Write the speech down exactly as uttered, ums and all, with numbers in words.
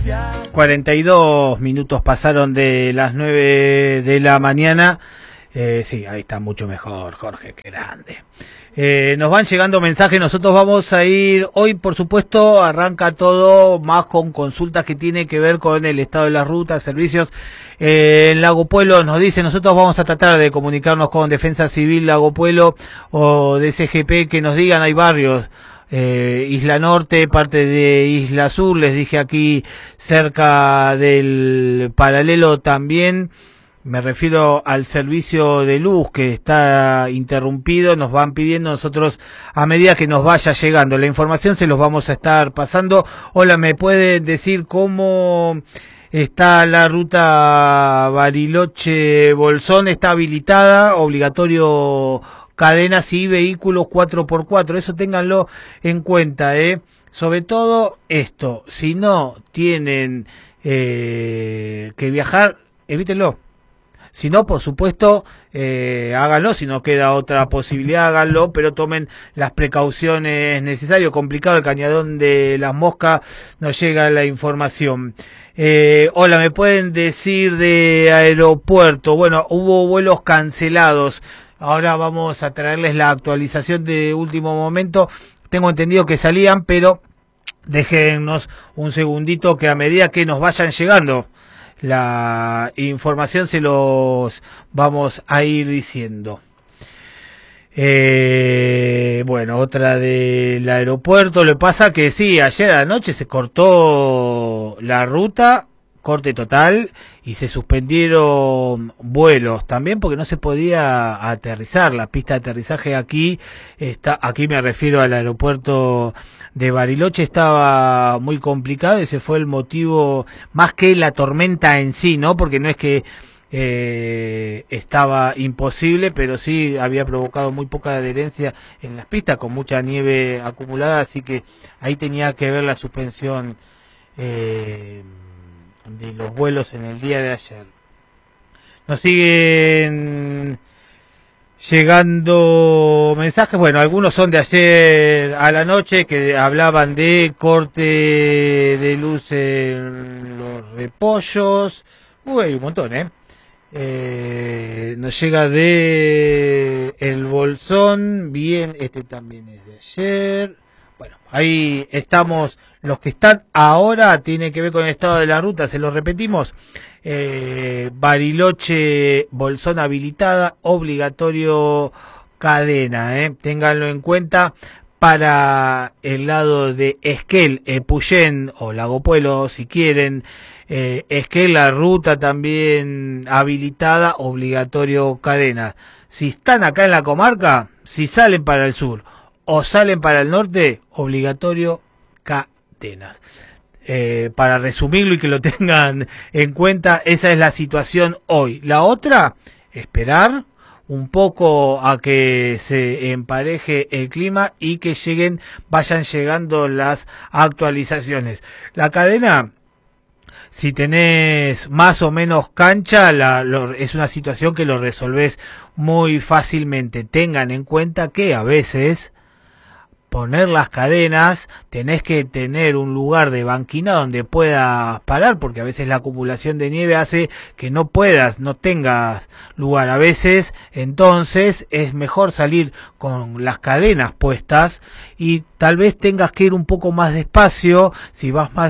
cuarenta y dos minutos pasaron de las nueve de la mañana. Eh, sí, ahí está mucho mejor, Jorge, qué grande. Eh, nos van llegando mensajes, nosotros vamos a ir, hoy por supuesto arranca todo más con consultas que tienen que ver con el estado de las rutas, servicios. Eh, en Lago Puelo nos dice, nosotros vamos a tratar de comunicarnos con Defensa Civil Lago Puelo o de C G P que nos digan, hay barrios. Eh, Isla Norte, parte de Isla Sur, les dije aquí cerca del paralelo también, me refiero al servicio de luz que está interrumpido, nos van pidiendo nosotros a medida que nos vaya llegando la información se los vamos a estar pasando. Hola, ¿me puede decir cómo está la ruta Bariloche-Bolsón? Está habilitada, obligatorio cadenas y vehículos cuatro por cuatro, eso ténganlo en cuenta, eh. Sobre todo esto, si no tienen eh, que viajar, evítenlo. Si no, por supuesto, eh, háganlo, si no queda otra posibilidad, háganlo, pero tomen las precauciones necesarias. Complicado el Cañadón de las Moscas, nos llega la información. Eh, hola, ¿me pueden decir de aeropuerto? Bueno, hubo vuelos cancelados. Ahora vamos a traerles la actualización de último momento. Tengo entendido que salían, pero déjennos un segundito que a medida que nos vayan llegando la información se los vamos a ir diciendo. Eh, bueno, otra del aeropuerto. Le pasa que sí, ayer a la noche se cortó la ruta, corte total, y se suspendieron vuelos también porque no se podía aterrizar. La pista de aterrizaje aquí está, aquí me refiero al aeropuerto de Bariloche, estaba muy complicado. Ese fue el motivo, más que la tormenta en sí, ¿no? Porque no es que eh, estaba imposible, pero sí había provocado muy poca adherencia en las pistas, con mucha nieve acumulada, así que ahí tenía que ver la suspensión eh, de los vuelos en el día de ayer. Nos siguen llegando mensajes, bueno, algunos son de ayer a la noche que hablaban de corte de luz en los repollos. Uy, hay un montón, ¿eh? Eh, nos llega de el Bolsón, bien, este también es de ayer. Bueno, ahí estamos. Los que están ahora tienen que ver con el estado de la ruta, se lo repetimos. Eh, Bariloche, Bolsón habilitada, obligatorio cadena, eh. Ténganlo en cuenta. Para el lado de Esquel, Epuyén o Lago Puelo, si quieren, eh, Esquel, la ruta también habilitada, obligatorio cadena. Si están acá en la comarca, si salen para el sur o salen para el norte, obligatorio cadena. Eh, para resumirlo y que lo tengan en cuenta, esa es la situación hoy. La otra, esperar un poco a que se empareje el clima y que lleguen, vayan llegando las actualizaciones. La cadena, si tenés más o menos cancha, la, lo, es una situación que lo resolvés muy fácilmente. Tengan en cuenta que a veces poner las cadenas, tenés que tener un lugar de banquina donde puedas parar, porque a veces la acumulación de nieve hace que no puedas, no tengas lugar. A veces, entonces, es mejor salir con las cadenas puestas y tal vez tengas que ir un poco más despacio, si vas más